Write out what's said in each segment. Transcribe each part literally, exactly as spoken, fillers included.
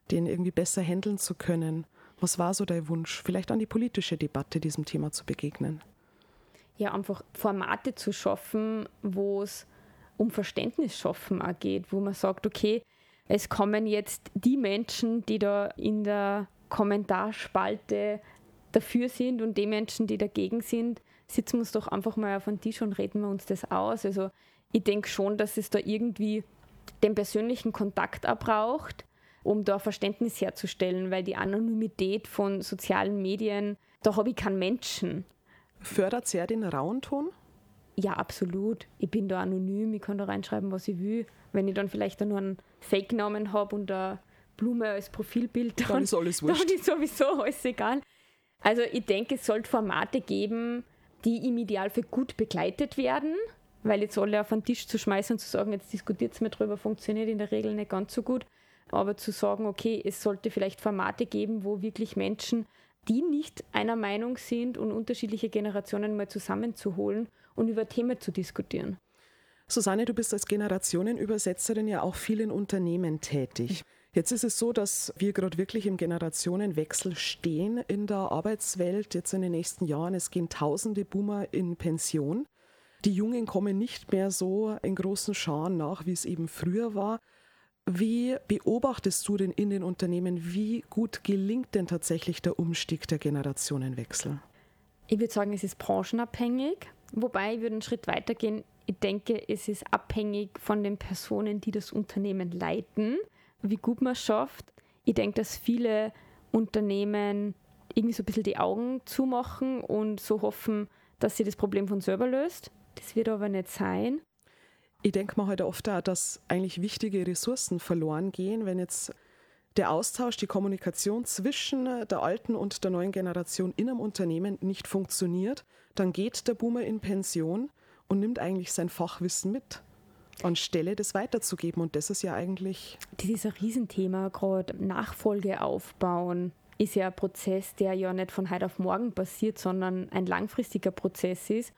den irgendwie besser handeln zu können? Was war so dein Wunsch, vielleicht an die politische Debatte diesem Thema zu begegnen? Ja, einfach Formate zu schaffen, wo es um Verständnis schaffen auch geht, wo man sagt, okay, es kommen jetzt die Menschen, die da in der Kommentarspalte dafür sind und die Menschen, die dagegen sind, sitzen wir uns doch einfach mal auf den Tisch und reden wir uns das aus. Also ich denke schon, dass es da irgendwie den persönlichen Kontakt auch braucht, um da Verständnis herzustellen, weil die Anonymität von sozialen Medien, da habe ich keinen Menschen. Fördert sehr den rauen Ton? Ja, absolut. Ich bin da anonym, ich kann da reinschreiben, was ich will. Wenn ich dann vielleicht nur einen Fake-Namen habe und eine Blume als Profilbild, dann, dann ist alles wurscht. Dann ist sowieso alles egal. Also ich denke, es sollte Formate geben, die im Idealfall gut begleitet werden, weil jetzt alle auf den Tisch zu schmeißen und zu sagen, jetzt diskutiert es mir drüber, funktioniert in der Regel nicht ganz so gut. Aber zu sagen, okay, es sollte vielleicht Formate geben, wo wirklich Menschen, die nicht einer Meinung sind und unterschiedliche Generationen mal zusammenzuholen und über Themen zu diskutieren. Susanne, du bist als Generationenübersetzerin ja auch viel in Unternehmen tätig. Jetzt ist es so, dass wir gerade wirklich im Generationenwechsel stehen in der Arbeitswelt, jetzt in den nächsten Jahren. Es gehen tausende Boomer in Pension. Die Jungen kommen nicht mehr so in großen Scharen nach, wie es eben früher war. Wie beobachtest du denn in den Unternehmen, wie gut gelingt denn tatsächlich der Umstieg der Generationenwechsel? Ich würde sagen, es ist branchenabhängig, wobei ich würde einen Schritt weiter gehen. Ich denke, es ist abhängig von den Personen, die das Unternehmen leiten, wie gut man es schafft. Ich denke, dass viele Unternehmen irgendwie so ein bisschen die Augen zumachen und so hoffen, dass sie das Problem von selber löst. Das wird aber nicht sein. Ich denke mal heute oft auch, dass eigentlich wichtige Ressourcen verloren gehen, wenn jetzt der Austausch, die Kommunikation zwischen der alten und der neuen Generation in einem Unternehmen nicht funktioniert. Dann geht der Boomer in Pension und nimmt eigentlich sein Fachwissen mit, anstelle das weiterzugeben. Und das ist ja eigentlich... Das ist ein Riesenthema, gerade Nachfolge aufbauen ist ja ein Prozess, der ja nicht von heute auf morgen passiert, sondern ein langfristiger Prozess ist.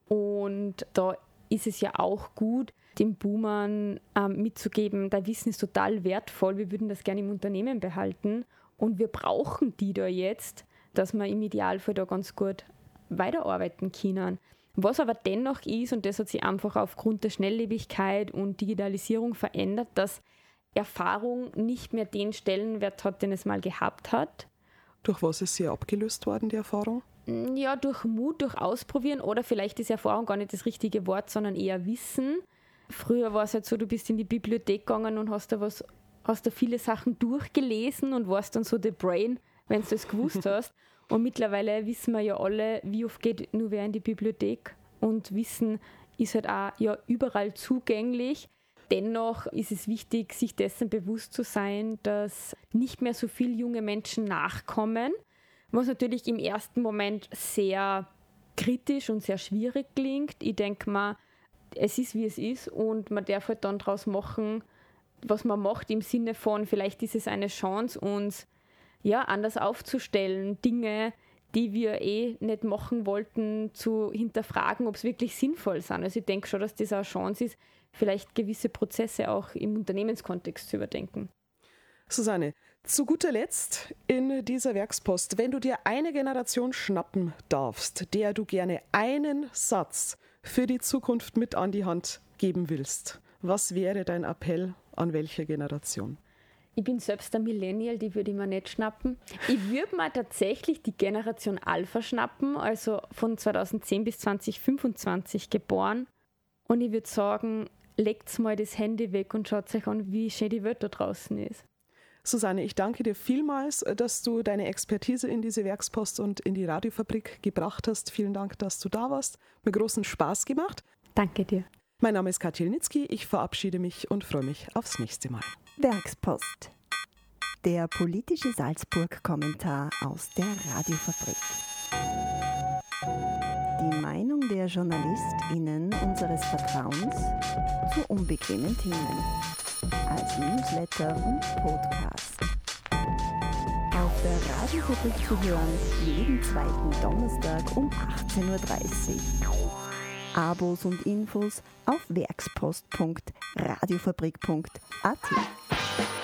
Und da ist es ja auch gut, den Boomern ähm, mitzugeben, dein Wissen ist total wertvoll, wir würden das gerne im Unternehmen behalten und wir brauchen die da jetzt, dass wir im Idealfall da ganz gut weiterarbeiten können. Was aber dennoch ist, und das hat sich einfach aufgrund der Schnelllebigkeit und Digitalisierung verändert, dass Erfahrung nicht mehr den Stellenwert hat, den es mal gehabt hat. Durch was ist sie abgelöst worden, die Erfahrung? Ja, durch Mut, durch Ausprobieren oder vielleicht ist Erfahrung gar nicht das richtige Wort, sondern eher Wissen. Früher war es halt so, du bist in die Bibliothek gegangen und hast da, was, hast da viele Sachen durchgelesen und warst dann so the brain, wenn du das gewusst hast. Und mittlerweile wissen wir ja alle, wie oft geht nur wer in die Bibliothek. Und Wissen ist halt auch ja, überall zugänglich. Dennoch ist es wichtig, sich dessen bewusst zu sein, dass nicht mehr so viele junge Menschen nachkommen. Was natürlich im ersten Moment sehr kritisch und sehr schwierig klingt. Ich denke mal, es ist, wie es ist und man darf halt dann daraus machen, was man macht, im Sinne von, vielleicht ist es eine Chance, uns ja, anders aufzustellen, Dinge, die wir eh nicht machen wollten, zu hinterfragen, ob es wirklich sinnvoll sind. Also ich denke schon, dass das eine Chance ist, vielleicht gewisse Prozesse auch im Unternehmenskontext zu überdenken. Susanne, zu guter Letzt in dieser Werkspost, wenn du dir eine Generation schnappen darfst, der du gerne einen Satz für die Zukunft mit an die Hand geben willst, was wäre dein Appell an welche Generation? Ich bin selbst ein Millennial, die würde ich mir nicht schnappen. Ich würde mir tatsächlich die Generation Alpha schnappen, also von zweitausendzehn bis zweitausendfünfundzwanzig geboren. Und ich würde sagen, legt mal das Handy weg und schaut euch an, wie schön die Welt da draußen ist. Susanne, ich danke dir vielmals, dass du deine Expertise in diese Werkspost und in die Radiofabrik gebracht hast. Vielen Dank, dass du da warst. Mir großen Spaß gemacht. Danke dir. Mein Name ist Katja Linitzky. Ich verabschiede mich und freue mich aufs nächste Mal. Werkspost. Der politische Salzburg-Kommentar aus der Radiofabrik. Die Meinung der JournalistInnen unseres Vertrauens zu unbequemen Themen. Als Newsletter und Podcast. Auf der Radiofabrik zu hören, jeden zweiten Donnerstag um achtzehn Uhr dreißig. Abos und Infos auf werkspost punkt radiofabrik punkt a t.